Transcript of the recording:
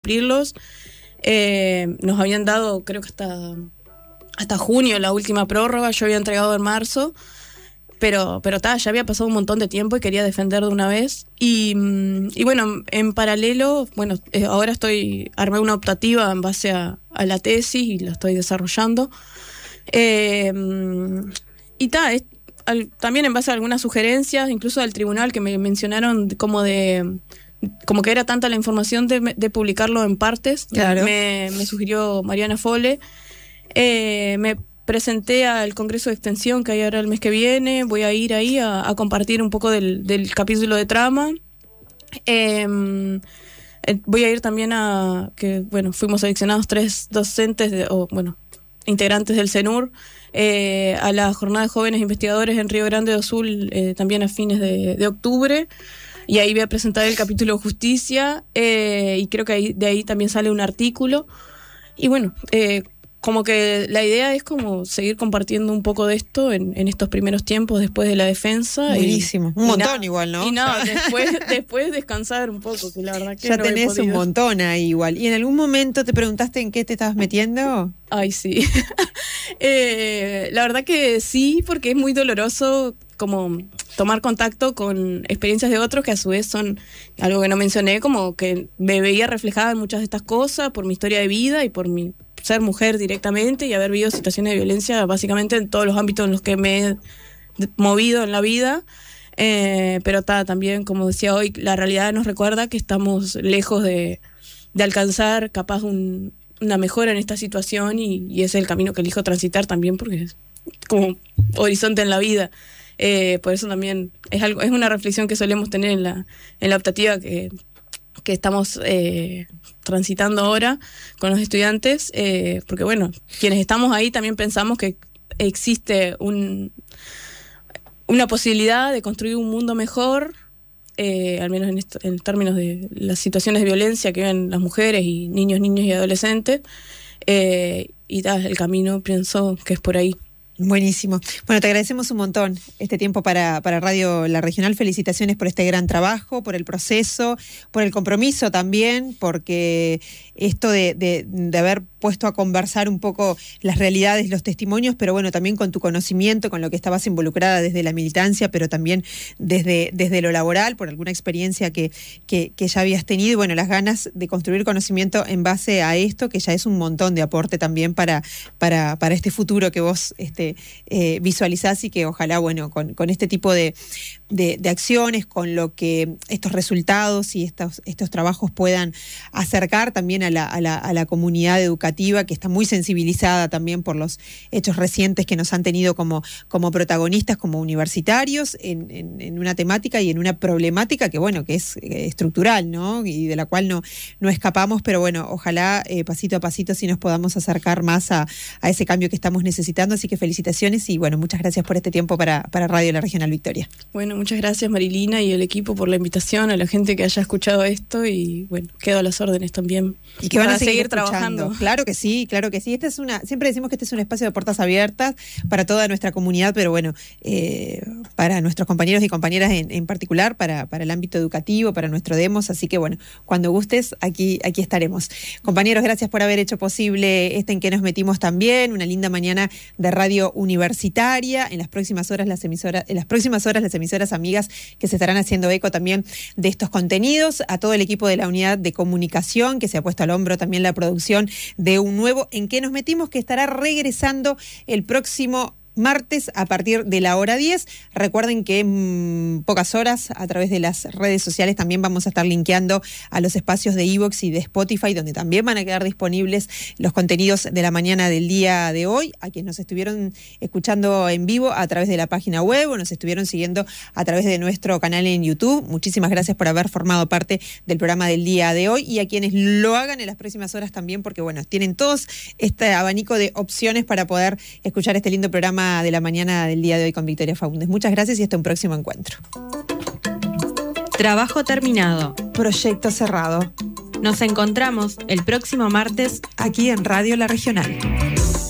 cumplirlos. Nos habían dado, creo que hasta junio, la última prórroga. Yo había entregado en marzo, pero ya había pasado un montón de tiempo y quería defender de una vez. Y bueno, en paralelo, ahora armé una optativa en base a la tesis y la estoy desarrollando. También en base a algunas sugerencias, incluso del tribunal, que me mencionaron como que era tanta la información de publicarlo en partes. Claro. Me sugirió Mariana Fole. Me presenté al Congreso de Extensión que hay ahora el mes que viene. Voy a ir ahí a compartir un poco del capítulo de trama. Voy a ir también fuimos seleccionados 3 docentes integrantes del CENUR a la jornada de jóvenes investigadores en Río Grande do Sul, también a fines de octubre, y ahí voy a presentar el capítulo Justicia, y creo que de ahí también sale un artículo, y como que la idea es como seguir compartiendo un poco de esto en estos primeros tiempos después de la defensa. Buenísimo, un montón igual, ¿no? Y después descansar un poco, que la verdad que ya no tenés un montón ahí igual. ¿Y en algún momento te preguntaste en qué te estabas metiendo? Ay, sí. La verdad que sí, porque es muy doloroso como tomar contacto con experiencias de otros que a su vez son algo que no mencioné, como que me veía reflejada en muchas de estas cosas por mi historia de vida y por mi ser mujer directamente y haber vivido situaciones de violencia básicamente en todos los ámbitos en los que me he movido en la vida. Pero también, como decía hoy, la realidad nos recuerda que estamos lejos de alcanzar capaz una mejora en esta situación, y ese es el camino que elijo transitar también, porque es como horizonte en la vida. Por eso también es una reflexión que solemos tener en la optativa que estamos transitando ahora con los estudiantes, porque quienes estamos ahí también pensamos que existe una posibilidad de construir un mundo mejor, al menos en términos de las situaciones de violencia que viven las mujeres y niños y adolescentes, y el camino pienso que es por ahí. Buenísimo. Bueno, te agradecemos un montón este tiempo para Radio La Regional. Felicitaciones por este gran trabajo, por el proceso, por el compromiso también, porque esto de haber puesto a conversar un poco las realidades, los testimonios, pero también con tu conocimiento, con lo que estabas involucrada desde la militancia, pero también desde lo laboral, por alguna experiencia que ya habías tenido, y las ganas de construir conocimiento en base a esto, que ya es un montón de aporte también para este futuro que vos visualizás, y que ojalá, con este tipo de acciones, con lo que estos resultados y estos trabajos puedan acercar también a la comunidad educativa, que está muy sensibilizada también por los hechos recientes que nos han tenido como protagonistas, como universitarios, en una temática y en una problemática que es estructural, ¿no? Y de la cual no escapamos, pero ojalá pasito a pasito sí nos podamos acercar más a ese cambio que estamos necesitando. Así que felicitaciones y muchas gracias por este tiempo para Radio La Regional Victoria. Muchas gracias, Marilina, y el equipo por la invitación, a la gente que haya escuchado esto, y quedo a las órdenes también. Y que van a seguir trabajando. Claro que sí. Siempre decimos que este es un espacio de puertas abiertas para toda nuestra comunidad, pero para nuestros compañeros y compañeras en particular, para el ámbito educativo, para nuestro Demos, así que cuando gustes, aquí estaremos. Compañeros, gracias por haber hecho posible En qué nos metimos también, una linda mañana de radio universitaria. En las próximas horas las emisoras amigas que se estarán haciendo eco también de estos contenidos, a todo el equipo de la unidad de comunicación que se ha puesto al hombro también la producción de un nuevo En qué nos metimos, que estará regresando el próximo martes a partir de la hora 10. Recuerden que en pocas horas a través de las redes sociales también vamos a estar linkeando a los espacios de iVoox y de Spotify, donde también van a quedar disponibles los contenidos de la mañana del día de hoy. A quienes nos estuvieron escuchando en vivo a través de la página web o nos estuvieron siguiendo a través de nuestro canal en YouTube, muchísimas gracias por haber formado parte del programa del día de hoy, y a quienes lo hagan en las próximas horas también, porque tienen todos este abanico de opciones para poder escuchar este lindo programa de la mañana del día de hoy con Victoria Faúndez. Muchas gracias y hasta un próximo encuentro. Trabajo terminado. Proyecto cerrado. Nos encontramos el próximo martes aquí en Radio La Regional.